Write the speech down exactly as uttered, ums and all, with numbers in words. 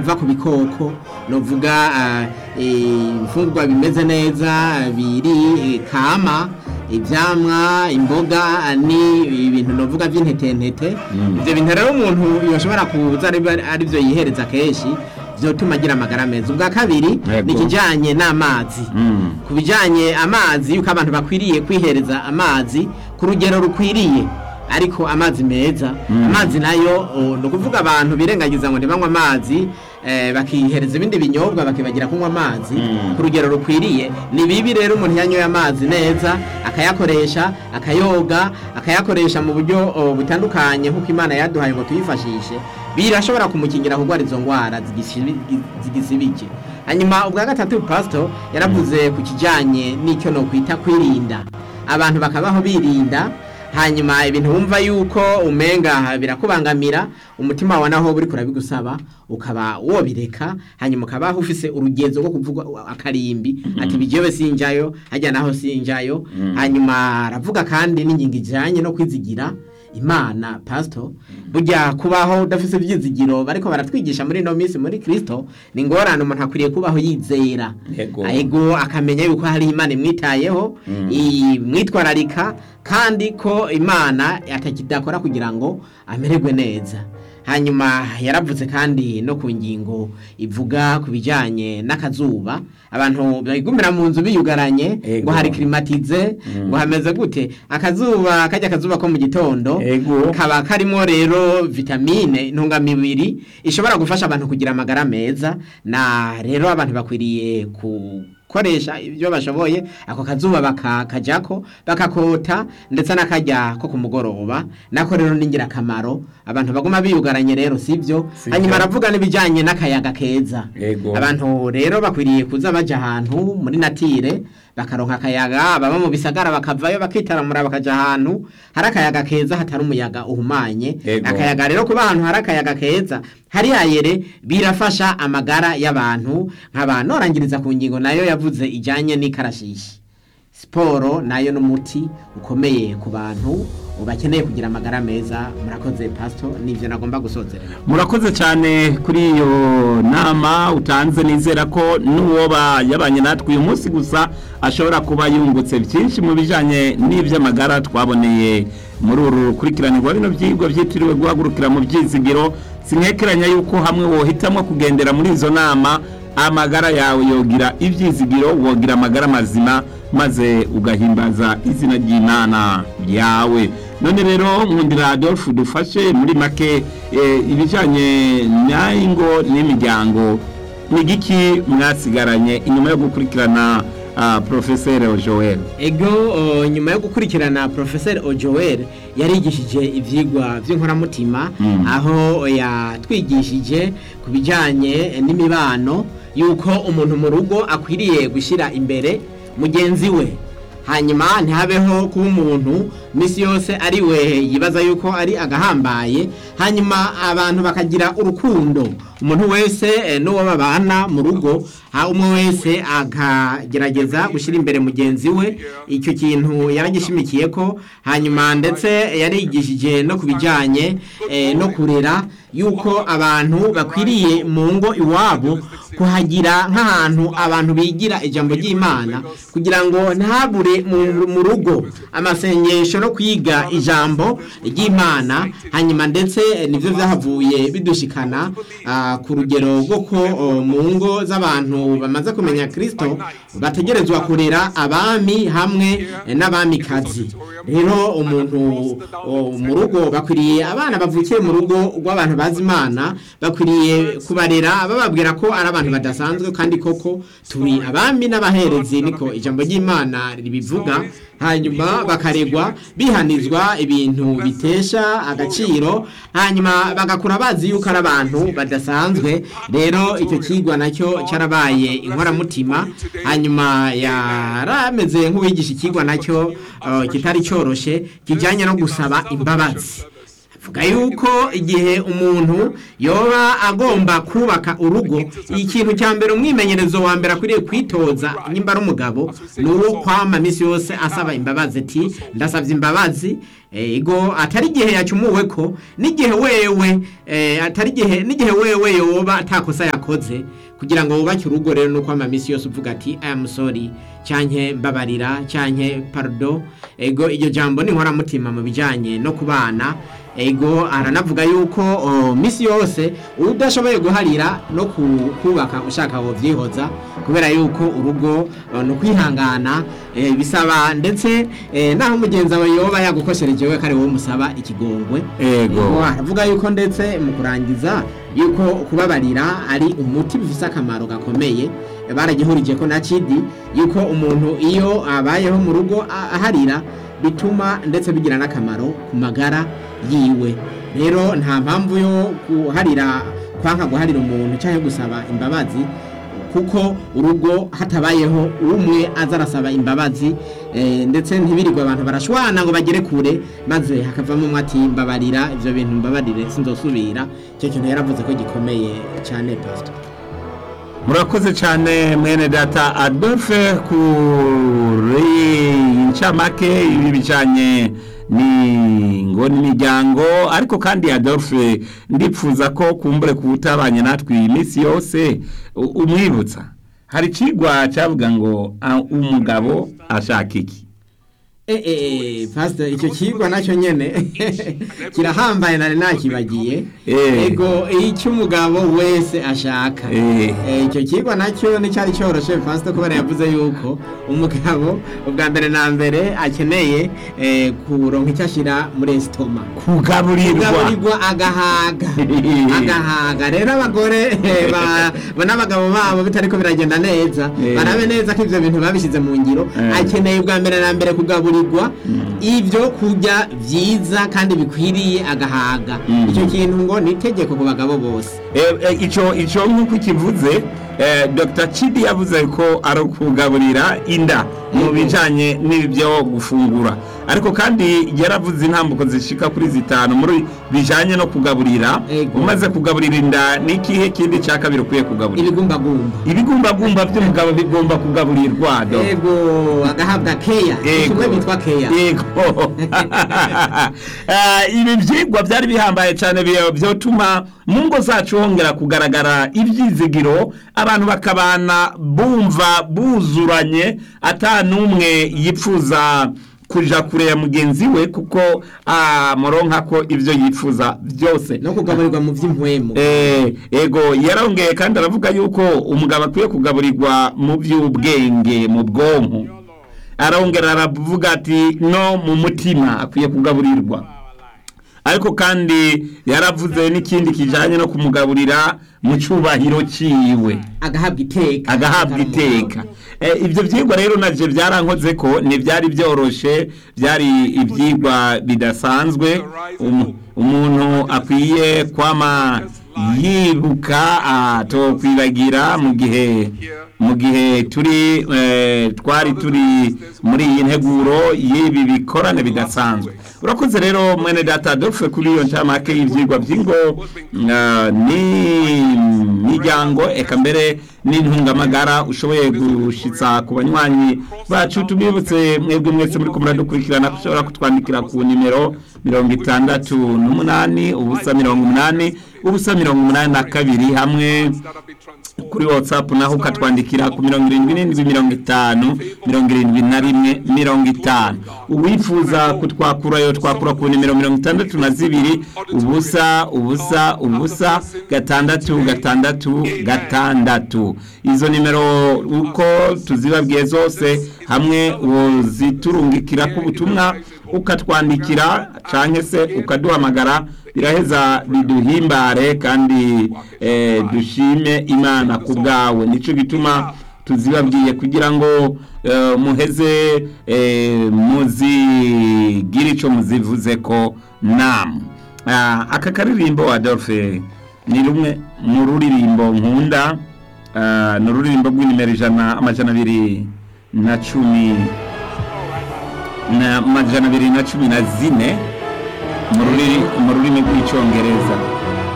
akava ku bikoko novuga imfungurwa bimeze neza biri kama ivyamwa imboga ni ibintu novuga by'intetentete ivyo bintu rero umuntu yoshobora kuza ari byo yihereza keshi vyotuma agira amagara meza. Ubwa kabiri nikijanye n'amazi kubijanye amazi yuko abantu bakwiriye kwihereza amazi ku rugero rukwiriye ariko amazi meza mm. amazi nayo no kuvuga abantu birengagiza ngo ntibanywa amazi eh, bakihereza ibindi binyobwa bakibagira kunywa amazi mm. ku rugero rukwiriye ni bibi rero umuntu yanyoye amazi neza akayakoresha akayoga akayakoresha mu buryo oh, butandukanye nkuko Imana yaduhaye ngo tuyifashishe birashobora kumukingira kugwara izo ngwara zigisibike. Hanyuma ubwa gatatu pastor yaravuze mm. ku kijanye n'icyo no kwita kwirinda abantu bakabaho birinda hanyuma ibintu wumva yuko umenga birakubangamira umutima wawe naho buri kurabigusaba ukaba wobireka hanyuma ukabaho ufise urugenzo rwo kuvuga akarimbi mm -hmm. ati bijewe sinjayo hajya naho sinjayo mm -hmm. hanyuma aravuga kandi n'ingingo ijanye no kwizigira Imana pastor burya kubaho udafise ivyizigiro bariko baratwigisha muri no minsi muri Kristo ni ngorane umuntu akwiriye kubaho yizera ego akamenya yuko hari Imana imwitayeho mm. imwitwararika kandi ko Imana atakidakora kugira ngo amererwe neza. Hanyuma yaravuze kandi no ku ngingo ivuga kubijanye n'akazuba abantu bayigumira mu nzu biyugaranye ngo hari climatize mm. ngo hameze gute akazuba kajya akazuba ko mu gitondo kaba karimo rero vitamine intungamibiri ishobora gufasha abantu kugira amagara meza na rero abantu bakwiriye ku koresha ibyo bashoboye ako kazuba bakakajako bakakota ndetse nakajya ko kumugoroba nako rero ningira kamaro abantu baguma biyugaranye rero sivyo. Hanyuma aravuga nibijanye n'akayaga keza Ego. Abantu rero bakwiriye kuza baje ahantu muri natire bakaronka akayaga baba mu bisagara bakavayo bakitaramura bakaja ahantu hari akayaga keza hatari umuyaga uhumanye Ego. Akayaga rero kuba ahantu hari akayaga keza hari ayere birafasha amagara y'abantu nk'abantu orangiriza ku ngingo nayo yavuze ijanye n'ikarashishi sporo nayo n'umuti ukomeye ku bantu ubakeneye kugira amagara meza. Murakoze pastor nivyo nagomba gusozera. Murakoze cyane kuri iyo nama utanze nizera ko nuwoba yabanye natwe uyu munsi gusa ashobora kuba yungutse byinshi mu bijanye n'ivy'amagara twaboneye muri uru kurikiranirwa bino byigwa byitiriwe guhagurukira mu byizigiro. Sinkekeranya yuko hamwe wohitamwe kugendera muri izo nama amagara yawe yogira ivyizigiro wogira amagara mazima maze ugahimbaza izina ry'Imana yawe. None rero nkundira Adolphe dufashe muri make e, ibijanye n'ingo n'imiryango nigiki mwasigaranye inyuma yo gukurikirana uh, Professeur Joel. Ego uh, nyuma yo gukurikirana Professeur Joel yarigishije ivyigwa by'inkoramutima mm. aho yatwigishije kubijanye n'imibano yuko umuntu mu rugo akwiriye gushira imbere mugenzi we hanyuma ntihabeho kuba umuntu misi yose ari we yibaza yuko ari agahambaye hanyuma abantu bakagira urukundo umuntu wese n'uwo babana mu rugo ha umwe wese akagerageza gushira imbere mugenzi we icyo kintu yaragishimikiye ko hanyuma ndetse yarigishije no kubijanye eh, no kurera yuko abantu bakwiriye mu ngo iwabo kuhagira nk'ahantu abantu bigira ijambo ry'Imana kugira ngo ntabure mu rugo amasengesho no kwiga ijambo ry'Imana hanyuma ndetse nivyo vyahavuye bidushikana uh, ku rugero rwo ko uh, mu ngo z'abantu bamaze kumenya Kristo bategerezwa kurera abami hamwe n'abamikazi. Rero umuntu uh, mu rugo bakwiriye abana bavukiye mu rugo rw'abantu bazi Imana bakwiriye kubarera bababwira ko ari abantu badasanzwe kandi koko turi abami n'abaherezi niko ijambo ry'Imana ribivuga hanyuma bakaregwa bihanizwa ibintu bitesha agaciro hanyuma bagakura bazi yuko ari abantu badasanzwe. Rero icyo kigwa nacyo cyarabaye inkoramutima hanyuma yarameze nk'uwigisha ikigwa nacyo uh, kitari cyoroshe kijanye no gusaba imbabazi vuga yuko igihe umuntu yoba agomba kubaka urugo ikintu cya mbere umwimenyerezo wa mbere akwiriye kwitoza nimba ari umugabo ni uwo kwama misi yose asaba imbabazi ati ndasabye imbabazi ego atari igihe yacumuwe ko n'igihe wewe atari igihe n'igihe wewe yoba atakosa yakoze kugira ngo wubake urugo rero no kwama misi yose uvuga ati I am sorry cyanke mbabarira cyanke pardon ego iryo jambo ni nkora mutima mu bijanye no kubana ego aranavuga yuko oh, misi yose udashoboye guharira no kubaka ushaka wo vyihoza kubera yuko urugo uh, no kwihangana eh, bisaba ndetse eh, naho mugenza we yoba yagukoshereje we kare wo musaba ikigongwe ego aravuga yuko ndetse mu kurangiza yuko kubabarira ari umuti bifisa akamaro gakomeye baragihurije ko na Cidi yuko umuntu iyo abayeho mu rugo aharira bituma ndetse bigira nakamaro ku magara yiwe rero nta mpamvu yo kuharira kwanka guharira umuntu cyangwa gusaba imbabazi kuko urugo hatabayeho umwe azarasaba imbabazi e, ndetse ntibirirwa abantu barashwana ngo bagere kure maze hakavamo umwati mbabarira ivyo bintu mbabarire sinzosubira cyo kintu yaravuze ko gikomeye cyane pastor. Murakoze cyane mwene data Adolphe kuri incamake ibi bijanye ni ngo n'imiryango ariko kandi Adolphe ndipfuza ko kumbure kubutabanye natwe iminsi yose umwibutsa hari cigwa cyavuga ngo umugabo ashaka iki eh eh pastor icyo kigwa nacyo nyene kirahambaye nari nakibagiye ego icyo umugabo wese ashaka eh icyo kigwa nacyo ni cyari cyoroshe pastor kubera yavuze yuko umugabo ubwa mbere na mbere akeneye eh kuronka icyashira muri stoma kugaburirwa kugaburirwa agahaga agahaga rero abagore bana abagabo babo bitariko biragenda neza barabe neza ko ivyo bintu babishize mu ngiro akeneye ubwa mbere na mbere kugaburirwa ibyo kujya byiza kandi bikwiriye agahaga icyo kintu ngo ni itegeko ku bagabo bose icyo icyo nk'uko kivuze Dr Cidi yavuze ko ari ukugaburira inda mu bijanye n'ibyo gufungura ariko kandi yaravuze intambuko zishika kuri zitanu muri bijanye no kugaburira umaze kugaburira inda n'ikihe kindi cya kabiri ukwiye kugaburira ibigumba gumba ibigumba gumba by'umugabo bigomba kugaburirwa do yego agahabwa keya kimwe bitwa keya yego ibi byigwa byari bihambaye cyane byo tuma mu ngo zacu hongera kugaragara ibyizigiro abantu bakabana bumva buzuranye ata numwe yipfuza kuja kure ya mugenzi we kuko amoronka ko ivyo yifuza byose no kugaburirwa mu vy'impwemo eh ego yarongeye kandi aravuga yuko umugabo akwiye kugaburirwa mu by'ubwenge mu bwonko arongera aravuga ati no mu mutima akwiye kugaburirwa ariko kandi yaravuze n'ikindi kijanye no kumugaburira mu cyubahiro ciwe agahabwa iteka agahabwa iteka ibyo byigwa rero navyo byarankoze ko ne byari byoroshe byari ibyigwa bidasanzwe umuntu akwiye kwama yibuka to kwibagira mu gihe mu gihe turi twari turi muri iyi nteguro y'ibi bikorane bidasanzwe urakoze rero mwene data Adolphe kuri iyo ncamake y'ivyigwa by'ingo ni miryango eka mbere n'intungamagara ushoboye gushitsa ku banywanyi bacu tubibutse mwebwe mwese muri kumura dukurikirana kushobora kutwandikira ku nimero mirongo itandatu n'umunani ubusa mirongo umunani ubusa mirongo umunani na kabiri hamwe kuri WhatsApp naho ukatwandikira ku mirongo irindwi n'indwi mirongo itanu mirongo irindwi na rimwe mirongo itanu uwifuza kutwakura yo twakura ku nimero mirongo itandatu na zibiri ubusa ubusa ubusa gatandatu gatandatu gatandatu izo nimero uko tuzibabwiye zose hamwe uziturungikira ku butumwa ukatwandikira canke se ukaduhamagara biraheza biduhimbare kandi eh, dushime Imana ku bwawe nico gituma tuzibabwiye kugira ngo uh, muheze eh, muzigire ico muzivuze ko nam uh, aka karirimbo Adolphe ni rumwe mu ruririmbo nkunda uh, no ruririmbo rw'inimero ijana amajana abiri na cumi na majana abiri na cumi na zine mu rurimi rw'icyongereza.